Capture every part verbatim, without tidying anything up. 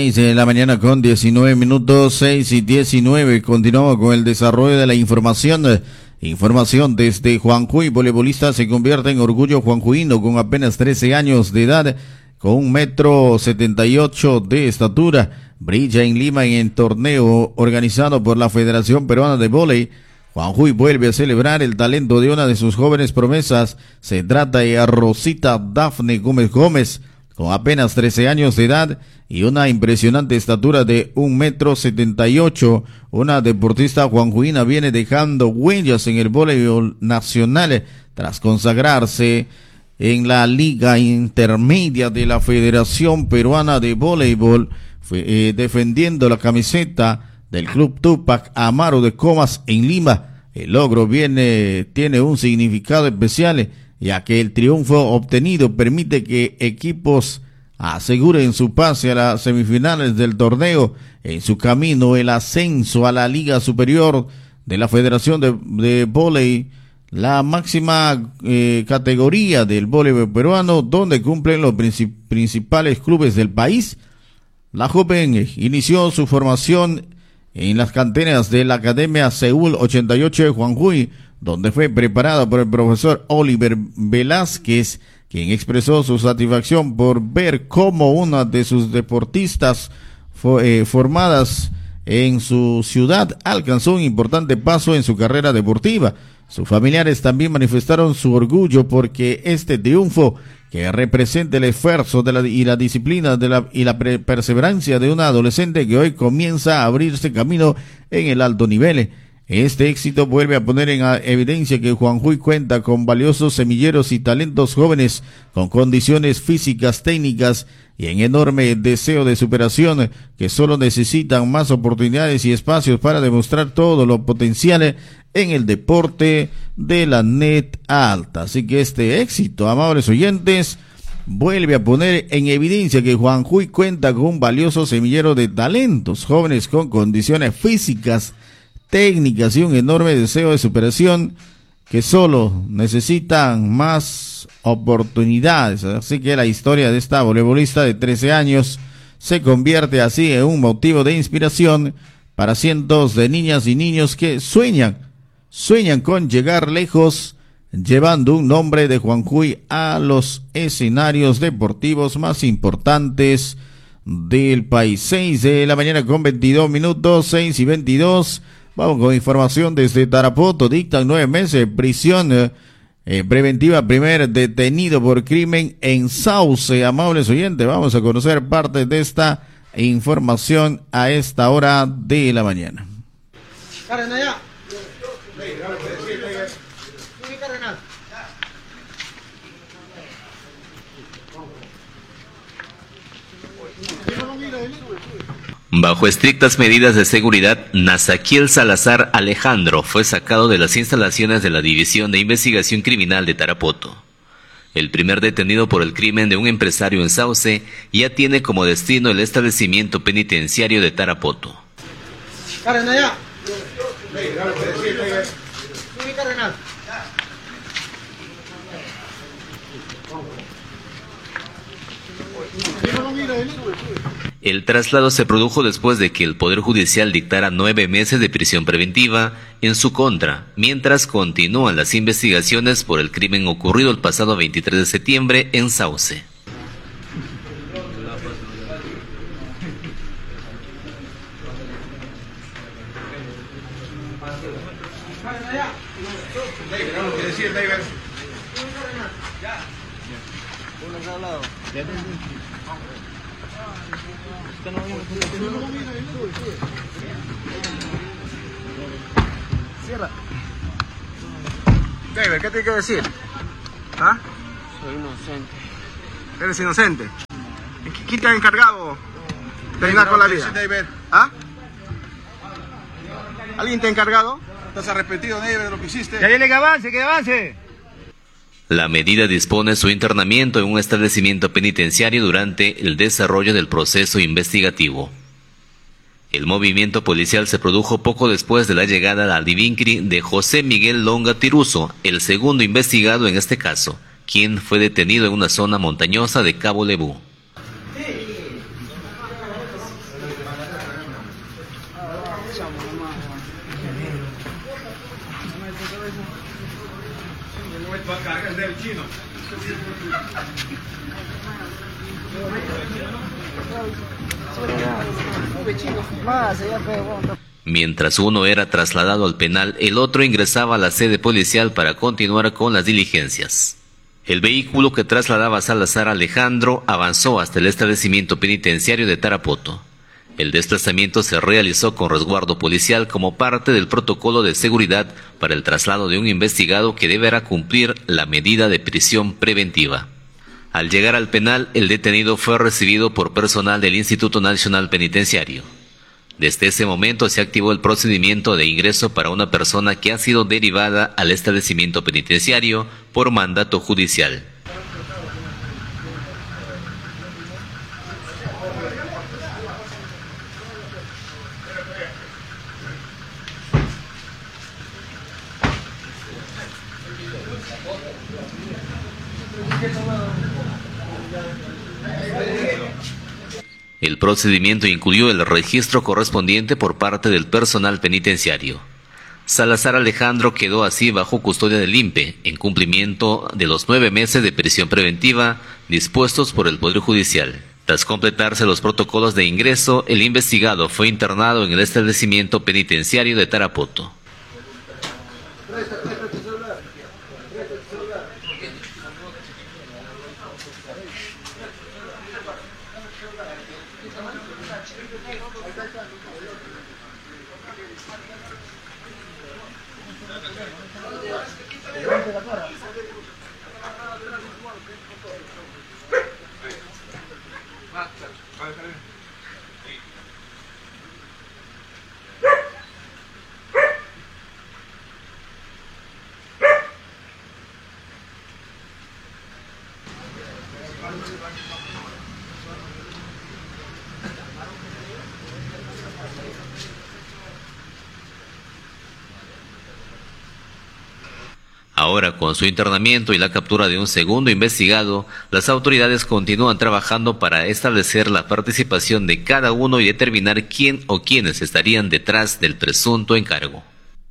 seis de la mañana con diecinueve minutos, seis y diecinueve. Continuamos con el desarrollo de la información. Información desde Juanjuy. Voleibolista se convierte en orgullo juanjuino con apenas trece años de edad, con un metro setenta y ocho de estatura. Brilla en Lima en el torneo organizado por la Federación Peruana de Vóley. Juanjuy vuelve a celebrar el talento de una de sus jóvenes promesas. Se trata de Rosita Dafne Gómez Gómez, con apenas trece años de edad y una impresionante estatura de un metro setenta y ocho. Una deportista juanjuina viene dejando huellas en el voleibol nacional tras consagrarse en la Liga Intermedia de la Federación Peruana de Voleibol, fue, eh, defendiendo la camiseta del Club Túpac Amaro de Comas en Lima. El logro viene, tiene un significado especial, ya que el triunfo obtenido permite que equipos aseguren su pase a las semifinales del torneo, en su camino el ascenso a la Liga Superior de la Federación de, de Vóley, la máxima eh, categoría del voleibol peruano, donde cumplen los princip- principales clubes del país. La joven inició su formación en las canteras de la Academia Seúl ochenta y ocho de Juanjuy, donde fue preparada por el profesor Oliver Velázquez, quien expresó su satisfacción por ver cómo una de sus deportistas fue, eh, formadas en su ciudad alcanzó un importante paso en su carrera deportiva. Sus familiares también manifestaron su orgullo porque este triunfo, que representa el esfuerzo de la, y la disciplina de la, y la pre- perseverancia de una adolescente que hoy comienza a abrirse camino en el alto nivel. Este éxito vuelve a poner en evidencia que Juanjuy cuenta con valiosos semilleros y talentos jóvenes con condiciones físicas, técnicas y en enorme deseo de superación, que solo necesitan más oportunidades y espacios para demostrar todo lo potencial en el deporte de la net alta. Así que este éxito, amables oyentes, vuelve a poner en evidencia que Juanjuy cuenta con un valioso semillero de talentos jóvenes con condiciones físicas, técnicas y un enorme deseo de superación, que solo necesitan más oportunidades. Así que la historia de esta voleibolista de trece años se convierte así en un motivo de inspiración para cientos de niñas y niños que sueñan, sueñan con llegar lejos, llevando un nombre de Juanjuy a los escenarios deportivos más importantes del país. Seis de la mañana con veintidós minutos, seis y veintidós. Vamos con información desde Tarapoto. Dictan nueve meses de prisión eh, preventiva primer detenido por crimen en Sauce. Amables oyentes, vamos a conocer parte de esta información a esta hora de la mañana. Bajo estrictas medidas de seguridad, Nazaquiel Salazar Alejandro fue sacado de las instalaciones de la División de Investigación Criminal de Tarapoto. El primer detenido por el crimen de un empresario en Sauce ya tiene como destino el establecimiento penitenciario de Tarapoto. El traslado se produjo después de que el Poder Judicial dictara nueve meses de prisión preventiva en su contra, mientras continúan las investigaciones por el crimen ocurrido el pasado veintitrés de septiembre en Sauce. Cierra. David, ¿qué tiene que decir? ¿Ah? Soy inocente. ¿Eres inocente? ¿Quién te ha encargado de terminar con la vida? ¿Ah? ¿Alguien te ha encargado? ¿Estás arrepentido, David, de lo que hiciste? Ya dile que avance, que avance. La medida dispone su internamiento en un establecimiento penitenciario durante el desarrollo del proceso investigativo. El movimiento policial se produjo poco después de la llegada al Divincri de José Miguel Longa Tiruso, el segundo investigado en este caso, quien fue detenido en una zona montañosa de Cabo Lebú. Mientras uno era trasladado al penal, el otro ingresaba a la sede policial para continuar con las diligencias. El vehículo que trasladaba a Salazar Alejandro avanzó hasta el establecimiento penitenciario de Tarapoto. El desplazamiento se realizó con resguardo policial como parte del protocolo de seguridad para el traslado de un investigado que deberá cumplir la medida de prisión preventiva. Al llegar al penal, el detenido fue recibido por personal del Instituto Nacional Penitenciario. Desde ese momento se activó el procedimiento de ingreso para una persona que ha sido derivada al establecimiento penitenciario por mandato judicial. El procedimiento incluyó el registro correspondiente por parte del personal penitenciario. Salazar Alejandro quedó así bajo custodia del I N P E, en cumplimiento de los nueve meses de prisión preventiva dispuestos por el Poder Judicial. Tras completarse los protocolos de ingreso, el investigado fue internado en el establecimiento penitenciario de Tarapoto. Ahora, con su internamiento y la captura de un segundo investigado, las autoridades continúan trabajando para establecer la participación de cada uno y determinar quién o quiénes estarían detrás del presunto encargo.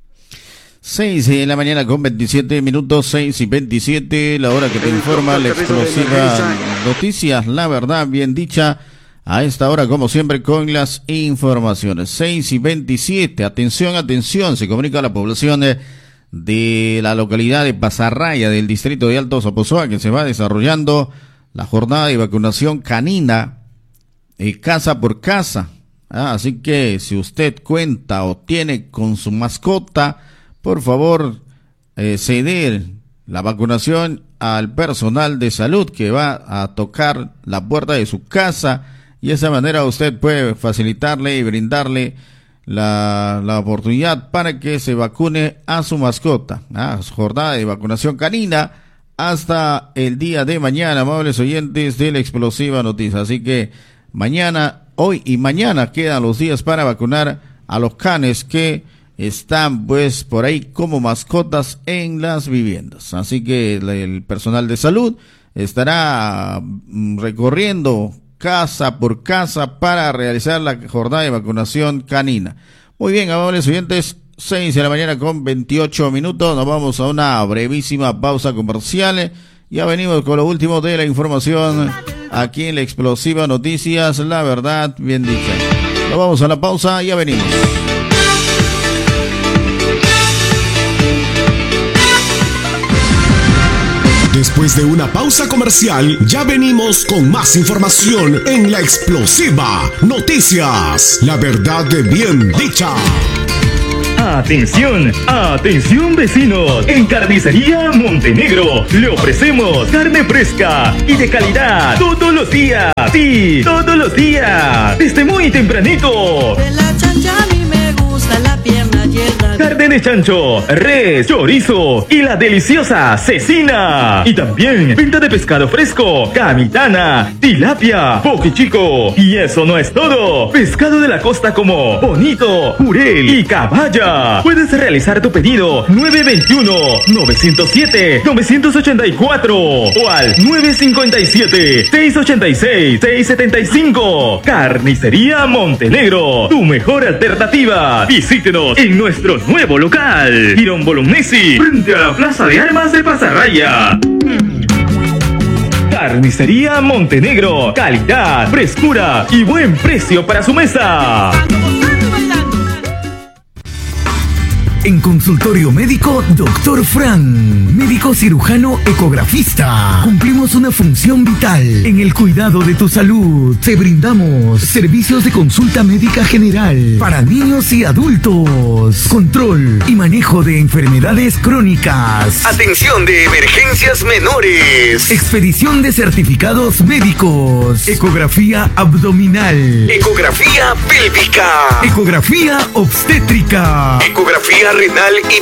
seis de la mañana con veintisiete minutos, seis y veintisiete, la hora que te informa la explosiva Noticias, la verdad bien dicha, a esta hora como siempre con las informaciones. seis y veintisiete, atención, atención, se comunica a la población de, de la localidad de Pasarraya del distrito de Alto Sopozoa que se va desarrollando la jornada de vacunación canina eh, casa por casa. Ah, así que si usted cuenta o tiene con su mascota, por favor, eh, ceder la vacunación al personal de salud que va a tocar la puerta de su casa y de esa manera usted puede facilitarle y brindarle la, la oportunidad para que se vacune a su mascota. Ah, jornada de vacunación canina hasta el día de mañana, amables oyentes de la explosiva noticia. Así que mañana, hoy y mañana quedan los días para vacunar a los canes que están pues por ahí como mascotas en las viviendas. Así que el, el personal de salud estará recorriendo casa por casa para realizar la jornada de vacunación canina. Muy bien, amables oyentes, seis de la mañana con veintiocho minutos, nos vamos a una brevísima pausa comercial. Ya venimos con lo último de la información aquí en la explosiva Noticias, la verdad bien dicha. Nos vamos a la pausa, ya venimos. Después de una pausa comercial, ya venimos con más información en la explosiva Noticias, la verdad de bien dicha. Atención, atención vecinos, en Carnicería Montenegro le ofrecemos carne fresca y de calidad todos los días, sí, todos los días, desde muy tempranito. De la chancha a mí me gusta la pierna llena. Carne de chancho, res, chorizo y la deliciosa cecina. Y también venta de pescado fresco, camitana, tilapia, poke chico. Y eso no es todo. Pescado de la costa como bonito, jurel y caballa. Puedes realizar tu pedido nueve veintiuno, novecientos siete, novecientos ochenta y cuatro o al nueve cincuenta y siete, seiscientos ochenta y seis, seiscientos setenta y cinco. Carnicería Montenegro, tu mejor alternativa. Visítenos en nuestro nuevo nuevo local. Girón Bolognesi, frente a la Plaza de Armas de Pasarraya. Carnicería Montenegro. Calidad, frescura y buen precio para su mesa. En consultorio médico, doctor Fran, médico cirujano ecografista. Cumplimos una función vital en el cuidado de tu salud. Te brindamos servicios de consulta médica general para niños y adultos, control y manejo de enfermedades crónicas, atención de emergencias menores, expedición de certificados médicos, ecografía abdominal, ecografía pélvica, ecografía obstétrica, ecografía renal y